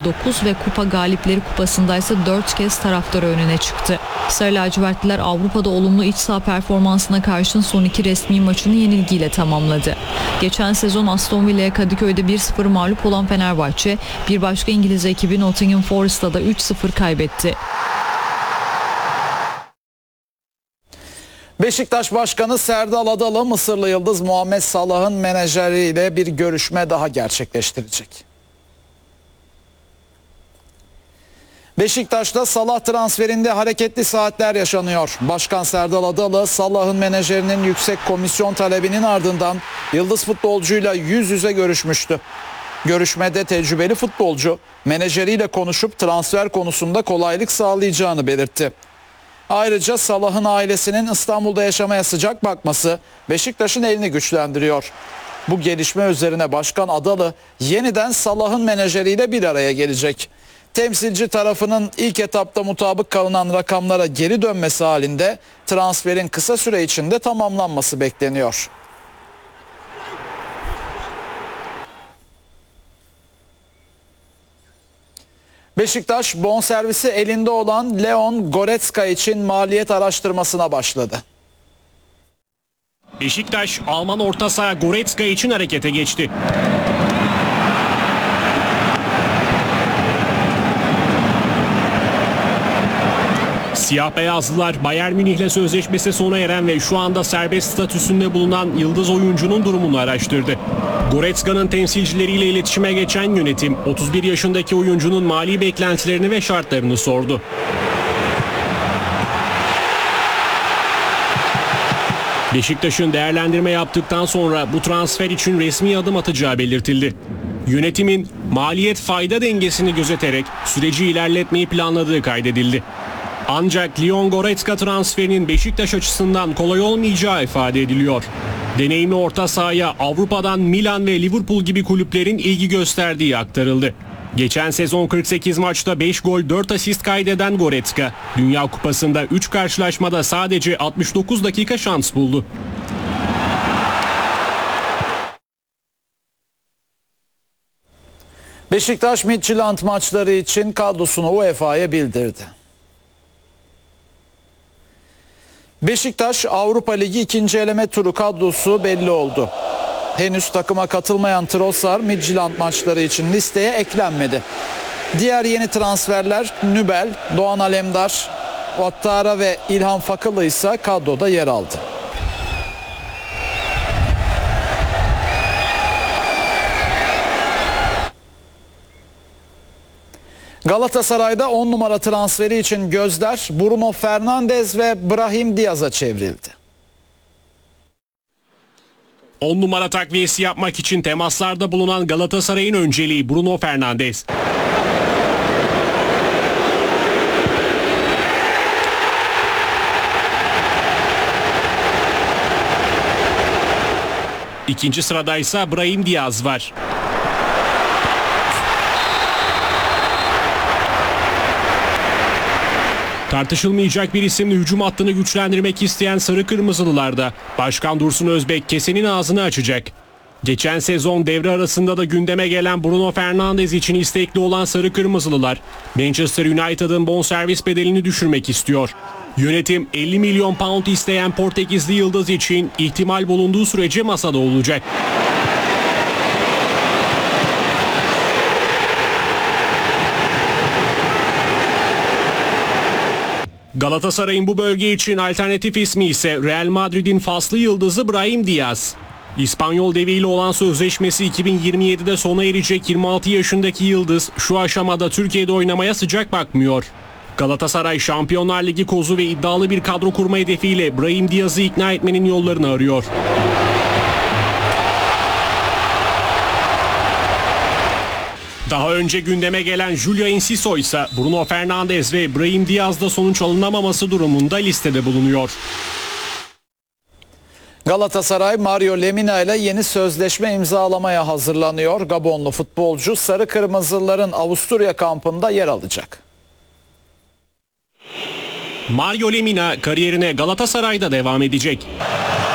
9 ve Kupa Galipleri Kupası'nda ise 4 kez taraftar önüne çıktı. Sarı lacivertliler Avrupa'da olumlu iç saha performansına karşın son 2 resmi maçını yenilgiyle tamamladı. Geçen sezon Aston Villa'ya Kadıköy'de 1-0 mağlup olan Fenerbahçe, bir başka İngiliz ekibi Nottingham Forest'ta da 3-0 kaybetti. Beşiktaş Başkanı Serdal Adalı, Mısırlı yıldız Muhammed Salah'ın menajeriyle bir görüşme daha gerçekleştirecek. Beşiktaş'ta Salah transferinde hareketli saatler yaşanıyor. Başkan Serdal Adalı, Salah'ın menajerinin yüksek komisyon talebinin ardından yıldız futbolcuyla yüz yüze görüşmüştü. Görüşmede tecrübeli futbolcu menajeriyle konuşup transfer konusunda kolaylık sağlayacağını belirtti. Ayrıca Salah'ın ailesinin İstanbul'da yaşamaya sıcak bakması Beşiktaş'ın elini güçlendiriyor. Bu gelişme üzerine Başkan Adalı yeniden Salah'ın menajeriyle bir araya gelecek. Temsilci tarafının ilk etapta mutabık kalınan rakamlara geri dönmesi halinde transferin kısa süre içinde tamamlanması bekleniyor. Beşiktaş bonservisi elinde olan Leon Goretzka için maliyet araştırmasına başladı. Beşiktaş Alman orta saha Goretzka için harekete geçti. Siyah beyazlılar Bayern Münih'le sözleşmesi sona eren ve şu anda serbest statüsünde bulunan yıldız oyuncunun durumunu araştırdı. Goretzka'nın temsilcileriyle iletişime geçen yönetim 31 yaşındaki oyuncunun mali beklentilerini ve şartlarını sordu. Beşiktaş'ın değerlendirme yaptıktan sonra bu transfer için resmi adım atacağı belirtildi. Yönetimin maliyet fayda dengesini gözeterek süreci ilerletmeyi planladığı kaydedildi. Ancak Leon Goretzka transferinin Beşiktaş açısından kolay olmayacağı ifade ediliyor. Deneyimli orta sahaya Avrupa'dan Milan ve Liverpool gibi kulüplerin ilgi gösterdiği aktarıldı. Geçen sezon 48 maçta 5 gol 4 asist kaydeden Goretzka, Dünya Kupası'nda 3 karşılaşmada sadece 69 dakika şans buldu. Beşiktaş Midtjylland maçları için kadrosunu UEFA'ya bildirdi. Beşiktaş Avrupa Ligi 2. eleme turu kadrosu belli oldu. Henüz takıma katılmayan Trossard Midtjylland maçları için listeye eklenmedi. Diğer yeni transferler Nübel, Doğan Alemdar, Ouattara ve İlhan Fakılı ise kadroda yer aldı. Galatasaray'da 10 numara transferi için gözler Bruno Fernandes ve Brahim Diaz'a çevrildi. 10 numara takviyesi yapmak için temaslarda bulunan Galatasaray'ın önceliği Bruno Fernandes. İkinci sırada ise Brahim Diaz var. Tartışılmayacak bir isimle hücum hattını güçlendirmek isteyen Sarı Kırmızılılarda Başkan Dursun Özbek kesenin ağzını açacak. Geçen sezon devre arasında da gündeme gelen Bruno Fernandes için istekli olan Sarı Kırmızılılar Manchester United'ın bonservis bedelini düşürmek istiyor. Yönetim 50 milyon pound isteyen Portekizli yıldız için ihtimal bulunduğu sürece masada olacak. Galatasaray'ın bu bölge için alternatif ismi ise Real Madrid'in faslı yıldızı Brahim Diaz. İspanyol deviyle olan sözleşmesi 2027'de sona erecek 26 yaşındaki yıldız şu aşamada Türkiye'de oynamaya sıcak bakmıyor. Galatasaray Şampiyonlar Ligi kozu ve iddialı bir kadro kurma hedefiyle Brahim Diaz'ı ikna etmenin yollarını arıyor. Daha önce gündeme gelen Julia Enciso ise Bruno Fernandes ve Brahim Diaz'da sonuç alınamaması durumunda listede bulunuyor. Galatasaray Mario Lemina ile yeni sözleşme imzalamaya hazırlanıyor. Gabonlu futbolcu Sarı Kırmızılıların Avusturya kampında yer alacak. Mario Lemina kariyerine Galatasaray'da devam edecek.